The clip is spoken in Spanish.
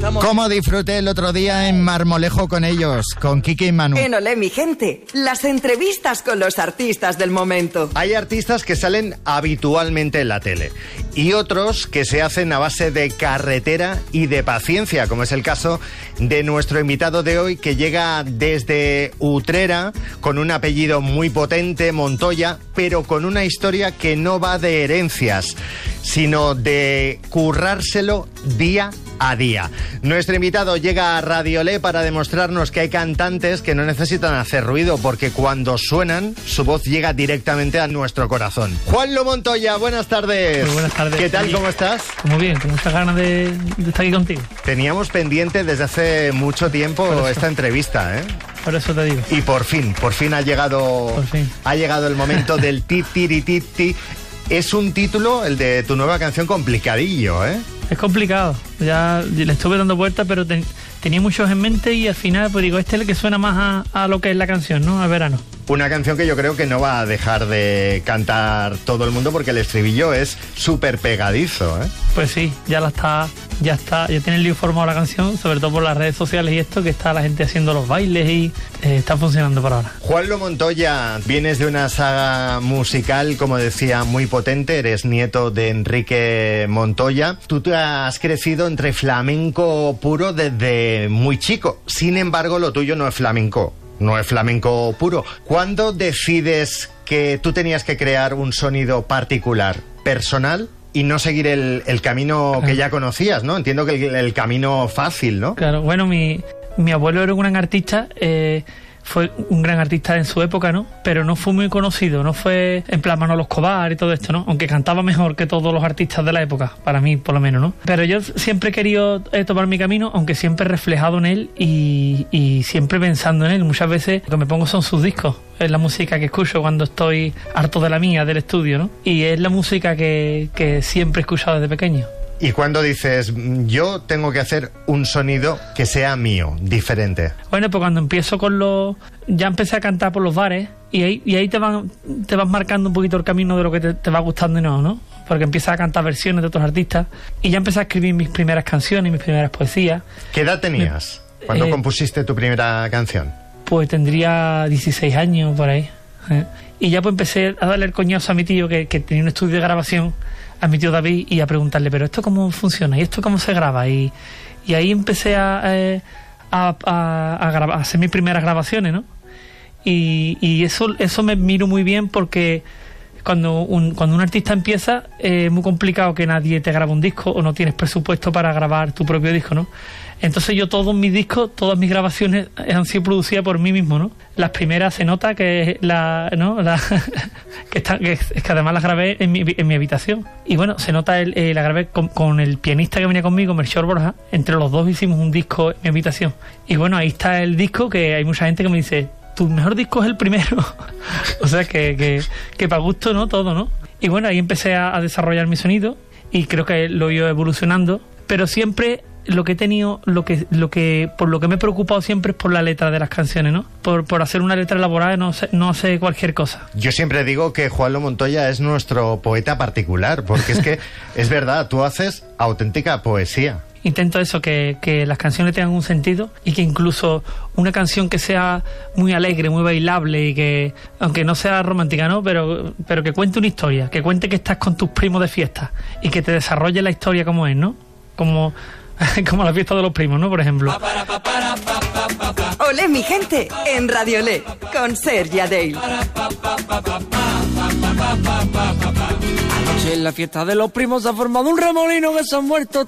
¿Cómo disfruté el otro día en Marmolejo con ellos, con Quique y Manu? En Olé, mi gente, las entrevistas con los artistas del momento. Hay artistas que salen habitualmente en la tele y otros que se hacen a base de carretera y de paciencia, como es el caso de nuestro invitado de hoy, que llega desde Utrera con un apellido muy potente, Montoya, pero con una historia que no va de herencias, sino de currárselo día a día. Nuestro invitado llega a Radio Olé para demostrarnos que hay cantantes que no necesitan hacer ruido, porque cuando suenan, su voz llega directamente a nuestro corazón. Juanlo Montoya, buenas tardes. Muy buenas tardes. ¿Qué tal? ¿Cómo estás? Muy bien, con muchas ganas de estar aquí contigo. Teníamos pendiente desde hace mucho tiempo esta entrevista, ¿eh? Por eso te digo. Y por fin ha llegado el momento del ti. Es un título, el de tu nueva canción, complicadillo, ¿eh? Es complicado, ya le estuve dando vueltas, pero tenía muchos en mente y al final pues digo, este es el que suena más a lo que es la canción, ¿no? Al verano. Una canción que yo creo que no va a dejar de cantar todo el mundo porque el estribillo es súper pegadizo, ¿eh? Pues sí, ya tiene el lío formado la canción, sobre todo por las redes sociales y esto, que está la gente haciendo los bailes y está funcionando por ahora. Juanlo Montoya, vienes de una saga musical, como decía, muy potente, eres nieto de Enrique Montoya. Tú te has crecido entre flamenco puro desde muy chico, sin embargo lo tuyo no es flamenco. No es flamenco puro. ¿Cuándo decides que tú tenías que crear un sonido particular, personal, y no seguir el camino que ya conocías, ¿no? Entiendo que el camino fácil, ¿no? Claro, bueno, mi abuelo era un gran artista, fue un gran artista en su época, ¿no? Pero no fue muy conocido, no fue en plan Manolo Escobar y todo esto, ¿no? Aunque cantaba mejor que todos los artistas de la época, para mí por lo menos, ¿no? Pero yo siempre he querido tomar mi camino, aunque siempre reflejado en él y siempre pensando en él. Muchas veces lo que me pongo son sus discos, es la música que escucho cuando estoy harto de la mía, del estudio, ¿no? Y es la música que siempre he escuchado desde pequeño. ¿Y cuando dices, yo tengo que hacer un sonido que sea mío, diferente? Bueno, pues cuando empiezo ya empecé a cantar por los bares y ahí te vas marcando un poquito el camino de lo que te va gustando y no, porque empiezas a cantar versiones de otros artistas y ya empecé a escribir mis primeras canciones, mis primeras poesías. ¿Qué edad tenías cuando compusiste tu primera canción? Pues tendría 16 años, por ahí. Y ya pues empecé a darle el coñazo a mi tío que tenía un estudio de grabación, a mi tío David, y a preguntarle, pero ¿esto cómo funciona? ¿Y esto cómo se graba? Y ahí empecé a hacer mis primeras grabaciones, ¿no? Y eso me miro muy bien, porque cuando un artista empieza es muy complicado que nadie te grabe un disco o no tienes presupuesto para grabar tu propio disco, ¿no? Entonces yo todos mis discos, todas mis grabaciones han sido producidas por mí mismo, ¿no? Las primeras se nota que que además las grabé en mi habitación. Y bueno, se nota la grabé con el pianista que venía conmigo, Melchor Borja. Entre los dos hicimos un disco en mi habitación. Y bueno, ahí está el disco, que hay mucha gente que me dice, tu mejor disco es el primero. O sea que para gusto, ¿no? Todo, ¿no? Y bueno, ahí empecé a desarrollar mi sonido y creo que lo he ido evolucionando, pero siempre lo que he tenido, por lo que me he preocupado siempre es por la letra de las canciones, ¿no? Por hacer una letra elaborada, no hace cualquier cosa. Yo siempre digo que Juanlo Montoya es nuestro poeta particular, porque es que es verdad, tú haces auténtica poesía. Intento eso, que las canciones tengan un sentido y que incluso una canción que sea muy alegre, muy bailable y que, aunque no sea romántica, ¿no? Pero que cuente una historia, que cuente que estás con tus primos de fiesta y que te desarrolle la historia como es, ¿no? Como la fiesta de los primos, ¿no? Por ejemplo. Olé, mi gente, en Radio Olé, con Sergi Adale. Anoche en la fiesta de los primos se ha formado un remolino que se han muerto